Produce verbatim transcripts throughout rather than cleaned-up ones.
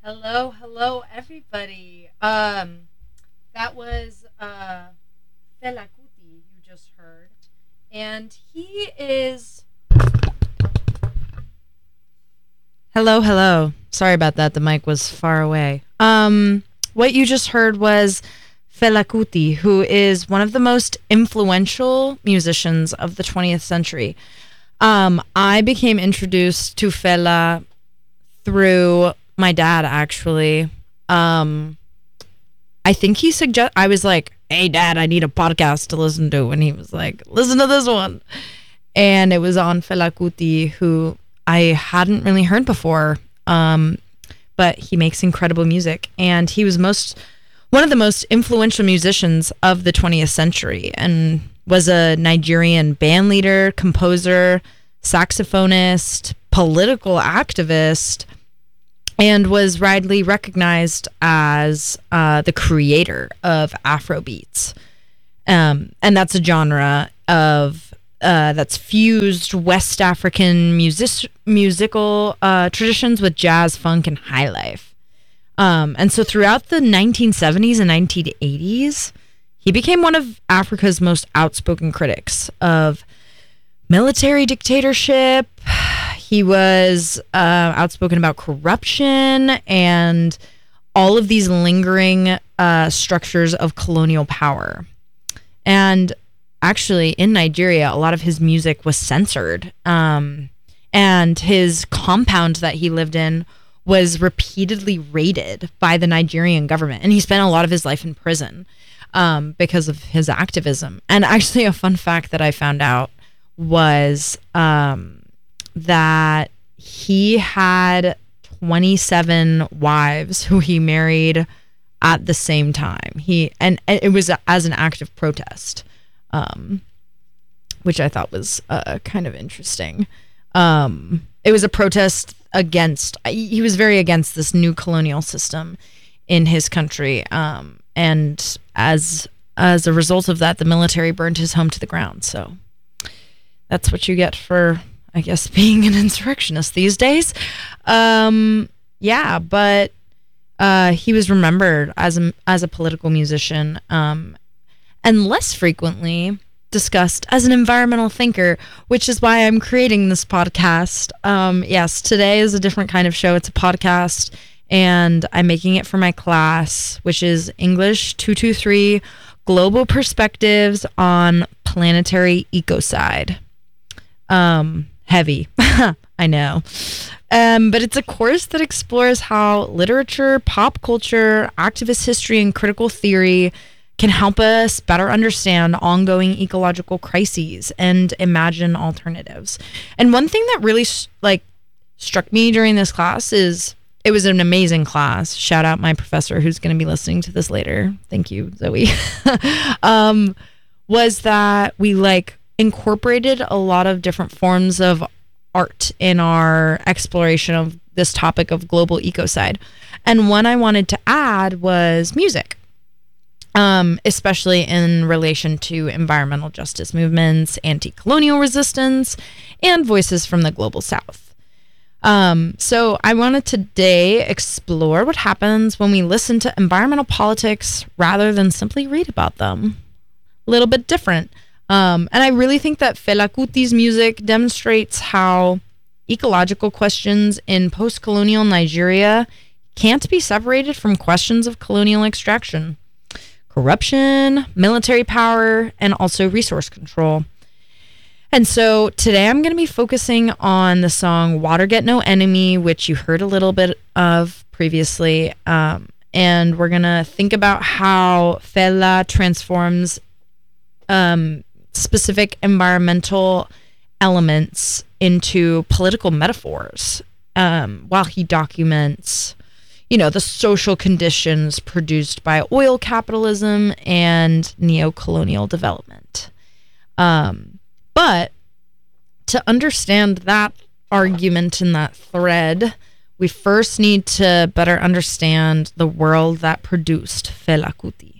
Hello, hello, everybody. Um, that was uh, Fela Kuti you just heard, and he is. Hello, hello. Sorry about that. The mic was far away. Um, what you just heard was Fela Kuti, who is one of the most influential musicians of the twentieth century. Um, I became introduced to Fela through my dad, actually. Um, I think he suggest. I was like, "Hey, Dad, I need a podcast to listen to," and he was like, "Listen to this one," and it was on Fela Kuti, who I hadn't really heard before. Um, but he makes incredible music, and he was most one of the most influential musicians of the twentieth century, and was a Nigerian band leader, composer, saxophonist, political activist, and was widely recognized as uh, the creator of Afrobeats. Um, and that's a genre of uh, that's fused West African music musical uh, traditions with jazz, funk, and high life. Um, and so throughout the nineteen seventies and nineteen eighties, he became one of Africa's most outspoken critics of military dictatorship. He was uh, outspoken about corruption and all of these lingering uh, structures of colonial power. And actually, in Nigeria, a lot of his music was censored. Um, and his compound that he lived in was repeatedly raided by the Nigerian government. And he spent a lot of his life in prison um, because of his activism. And actually, a fun fact that I found out was um, that he had twenty-seven wives who he married at the same time. He and, and it was as an act of protest, um, which I thought was uh, kind of interesting. Um, it was a protest against. He was very against this new colonial system in his country, um, and as as a result of that, the military burned his home to the ground. So that's what you get for, I guess, being an insurrectionist these days. Um, yeah, but uh, he was remembered as a, as a political musician, um, and less frequently discussed as an environmental thinker, which is why I'm creating this podcast. Um, yes, today is a different kind of show. It's a podcast, and I'm making it for my class, which is English two two three, Global Perspectives on Planetary Ecocide. Um, heavy, I know. Um, but it's a course that explores how literature, pop culture, activist history, and critical theory can help us better understand ongoing ecological crises and imagine alternatives. And one thing that really like struck me during this class is it was an amazing class. Shout out my professor who's going to be listening to this later. Thank you, Zoe. um, was that we like incorporated a lot of different forms of art in our exploration of this topic of global ecocide. And one I wanted to add was music, um, especially in relation to environmental justice movements, anti-colonial resistance, and voices from the global south. Um, so I wanted to today explore what happens when we listen to environmental politics rather than simply read about them. A little bit different. Um, and I really think that Fela Kuti's music demonstrates how ecological questions in post-colonial Nigeria can't be separated from questions of colonial extraction, corruption, military power, and also resource control. And so today I'm going to be focusing on the song Water Get No Enemy, which you heard a little bit of previously. Um, and we're going to think about how Fela transforms um, specific environmental elements into political metaphors um, while he documents, you know, the social conditions produced by oil capitalism and neo-colonial development. Um, but to understand that argument and that thread, we first need to better understand the world that produced Fela Kuti.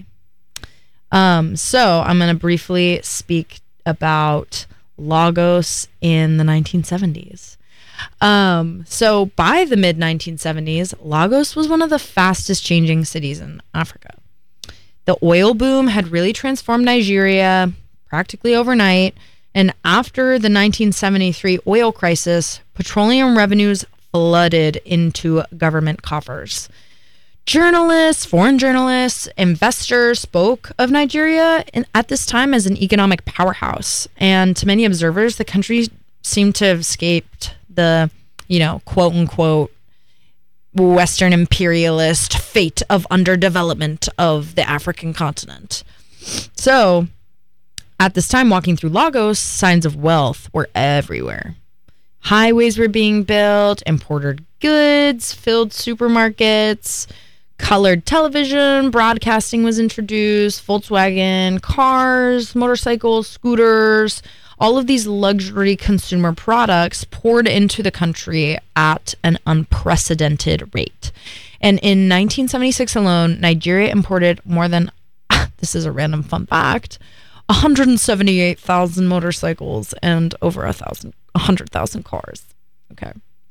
Um, so I'm going to briefly speak about Lagos in the nineteen seventies. Um, so by the mid nineteen seventies, Lagos was one of the fastest changing cities in Africa. The oil boom had really transformed Nigeria practically overnight. And after the nineteen seventy-three oil crisis, petroleum revenues flooded into government coffers. Journalists, foreign journalists, investors spoke of Nigeria in, at this time as an economic powerhouse. And to many observers, the country seemed to have escaped the, you know, quote unquote, Western imperialist fate of underdevelopment of the African continent. So, at this time, walking through Lagos, signs of wealth were everywhere. Highways were being built, imported goods filled supermarkets, colored television, broadcasting was introduced, Volkswagen, cars, motorcycles, scooters, all of these luxury consumer products poured into the country at an unprecedented rate. And in nineteen seventy-six alone, Nigeria imported more than, this is a random fun fact, one hundred seventy-eight thousand motorcycles and over a thousand, one hundred thousand cars. Okay.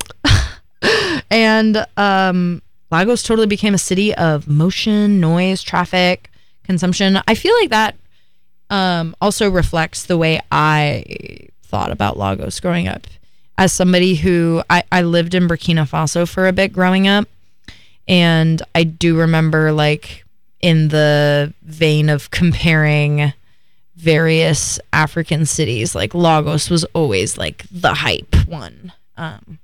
And um, Lagos totally became a city of motion, noise, traffic, consumption. I feel like that um, also reflects the way I thought about Lagos growing up. As somebody who, I, I lived in Burkina Faso for a bit growing up. And I do remember, like, in the vein of comparing various African cities, like Lagos was always like the hype one. Um,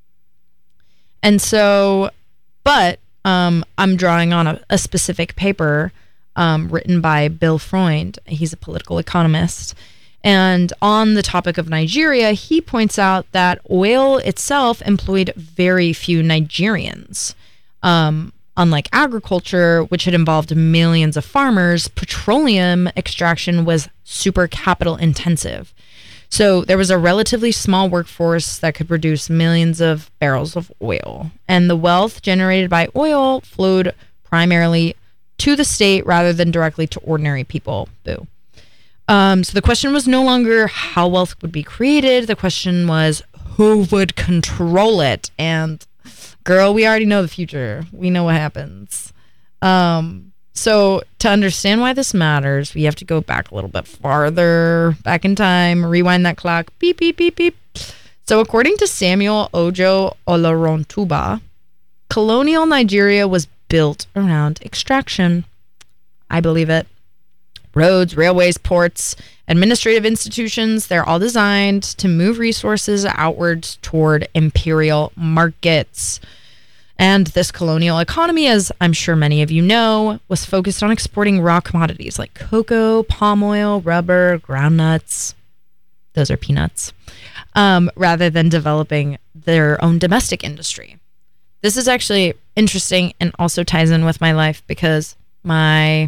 and so, but um, I'm drawing on a, a specific paper um, written by Bill Freund. He's a political economist. And on the topic of Nigeria, he points out that oil itself employed very few Nigerians. Um, Unlike agriculture, which had involved millions of farmers, petroleum extraction was super capital intensive. So there was a relatively small workforce that could produce millions of barrels of oil. And the wealth generated by oil flowed primarily to the state rather than directly to ordinary people. Boo. Um, so the question was no longer how wealth would be created. The question was who would control it. And girl, we already know the future. We know what happens. Um, so to understand why this matters, we have to go back a little bit farther back in time, rewind that clock, beep, beep, beep, beep. So according to Samuel Ojo Olarontuba, colonial Nigeria was built around extraction. I believe it. Roads, railways, ports, administrative institutions, they're all designed to move resources outwards toward imperial markets. And this colonial economy, as I'm sure many of you know, was focused on exporting raw commodities like cocoa, palm oil, rubber, groundnuts. Those are peanuts. Um, rather than developing their own domestic industry. This is actually interesting and also ties in with my life because my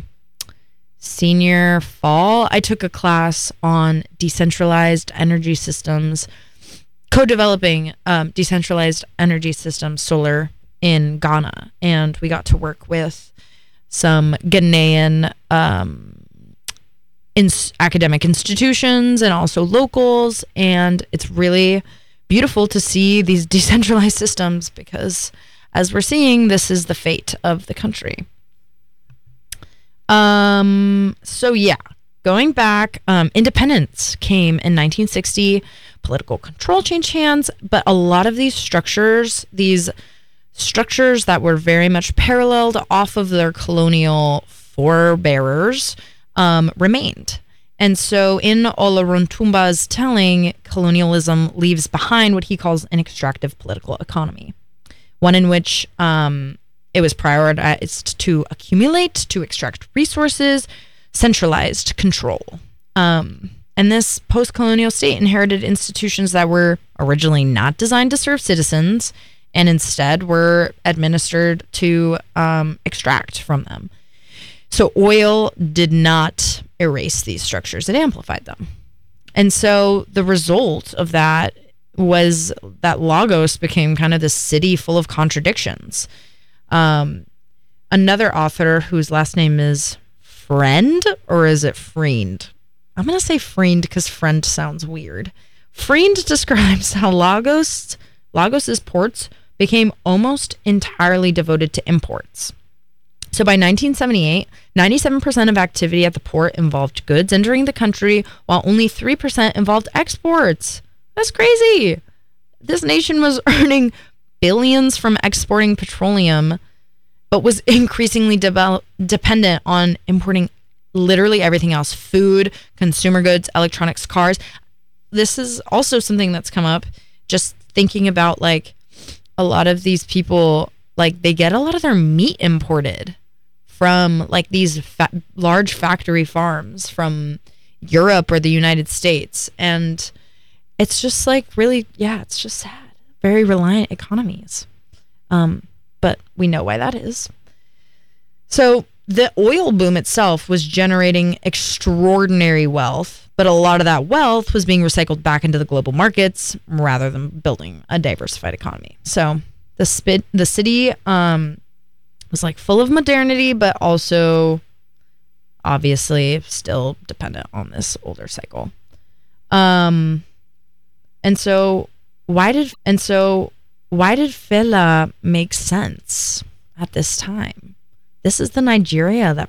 senior fall, I took a class on decentralized energy systems, co-developing um, decentralized energy systems, solar, in Ghana. And we got to work with some Ghanaian um, in- academic institutions and also locals. And it's really beautiful to see these decentralized systems because, as we're seeing, this is the fate of the country. Um, so yeah, going back, um, independence came in nineteen sixty, political control changed hands, but a lot of these structures, these structures that were very much paralleled off of their colonial forebearers, um, remained. And so in Olarontumba's telling, colonialism leaves behind what he calls an extractive political economy, one in which, um, it was prioritized to accumulate, to extract resources, centralized control. Um, and this post-colonial state inherited institutions that were originally not designed to serve citizens and instead were administered to um, extract from them. So oil did not erase these structures, it amplified them. And so the result of that was that Lagos became kind of this city full of contradictions. Um, another author whose last name is Friend, or is it Friend? I'm going to say Friend because friend sounds weird. Friend describes how Lagos Lagos's ports became almost entirely devoted to imports. So by nineteen seventy-eight, ninety-seven percent of activity at the port involved goods entering the country, while only three percent involved exports. That's crazy. This nation was earning billions from exporting petroleum, but was increasingly de- dependent on importing literally everything else: food, consumer goods, electronics, cars. This is also something that's come up, just thinking about like a lot of these people, like they get a lot of their meat imported from like these fa- large factory farms from Europe or the United States. And it's just like really, yeah, it's just sad. Very reliant economies. Um, but we know why that is. So the oil boom itself was generating extraordinary wealth, but a lot of that wealth was being recycled back into the global markets rather than building a diversified economy. So the spit, the city um, was like full of modernity, but also obviously still dependent on this older cycle. Um, and so why did and so why did Fela make sense at this time? This is the Nigeria that